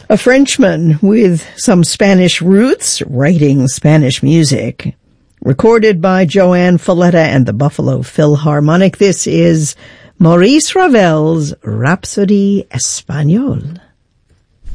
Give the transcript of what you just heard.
A Frenchman with some Spanish roots writing Spanish music. Recorded by Joanne Folletta and the Buffalo Philharmonic, this is Maurice Ravel's Rhapsody Espagnole.